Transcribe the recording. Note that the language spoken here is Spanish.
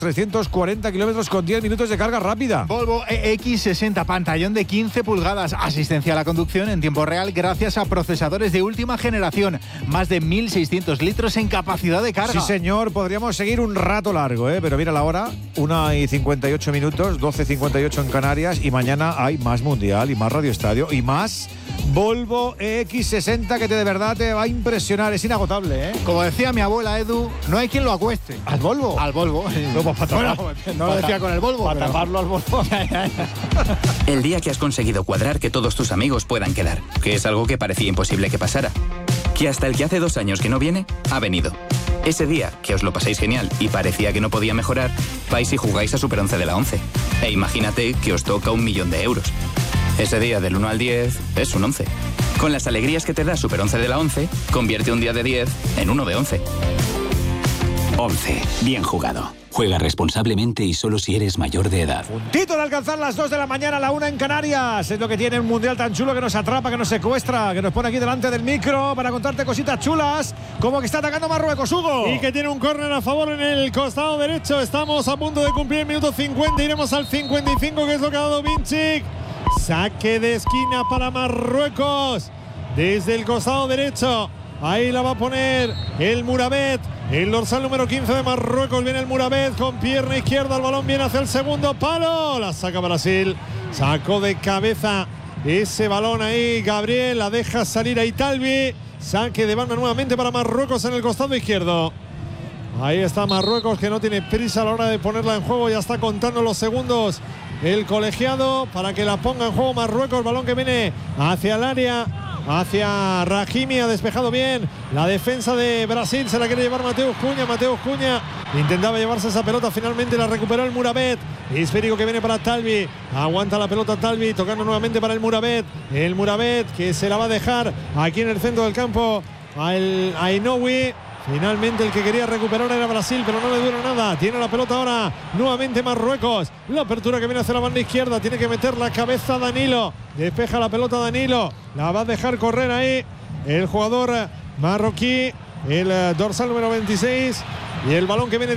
340 kilómetros con 10 minutos de carga rápida. Volvo EX60, pantallón de 15 pulgadas, asistencia a la conducción en tiempo real gracias a procesadores de última generación, más de 1.600 litros en capacidad de carga. Sí, señor, podríamos seguir un rato largo, pero mira la hora, 1:58 minutos, 12:58 en Canarias, y mañana hay más Mundial y más Radio Estadio y más Volvo EX60 que de verdad te va a impresionar, es inagotable, Como decía mi abuela Edu, no hay quien lo acueste. ¿Al Volvo? Al Volvo. No, pues bueno, no lo decía con el Volvo. Para taparlo al Volvo. El día que has conseguido cuadrar que todos tus amigos puedan quedar, que es algo que parecía imposible que pasara. Que hasta el que hace 2 años que no viene, ha venido. Ese día que os lo pasáis genial y parecía que no podía mejorar, vais y jugáis a Super 11 de la 11. E imagínate que os toca 1 millón de euros. Ese día del 1 al 10 es un 11. Con las alegrías que te da Super 11 de la 11, convierte un día de 10 en uno de 11. 11. Bien jugado. Juega responsablemente y solo si eres mayor de edad. Puntito de alcanzar las 2 de la mañana, la 1 en Canarias. Es lo que tiene un mundial tan chulo que nos atrapa, que nos secuestra, que nos pone aquí delante del micro para contarte cositas chulas, como que está atacando Marruecos, Hugo. Y que tiene un córner a favor en el costado derecho. Estamos a punto de cumplir el minuto 50. Iremos al 55, que es lo que ha dado Vinicic. Saque de esquina para Marruecos. Desde el costado derecho. Ahí la va a poner el Mourabet. El dorsal número 15 de Marruecos. Viene el Mourabet con pierna izquierda. El balón viene hacia el segundo palo. La saca Brasil. Sacó de cabeza ese balón ahí Gabriel. La deja salir ahí Talbi. Saque de banda nuevamente para Marruecos en el costado izquierdo. Ahí está Marruecos, que no tiene prisa a la hora de ponerla en juego. Ya está contando los segundos el colegiado para que la ponga en juego Marruecos. Balón que viene hacia el área, hacia Rahimi. Ha despejado bien la defensa de Brasil. Se la quiere llevar Mateus Cunha. Mateus Cunha intentaba llevarse esa pelota. Finalmente la recuperó el Mourabet. Esférico que viene para Talbi. Aguanta la pelota Talbi. Tocando nuevamente para el Mourabet. El Mourabet que se la va a dejar aquí en el centro del campo al Ainoui. Finalmente el que quería recuperar era Brasil, pero no le dura nada. Tiene la pelota ahora nuevamente Marruecos. La apertura que viene hacia la banda izquierda. Tiene que meter la cabeza Danilo. Despeja la pelota Danilo. La va a dejar correr ahí el jugador marroquí, el dorsal número 26. Y el balón que viene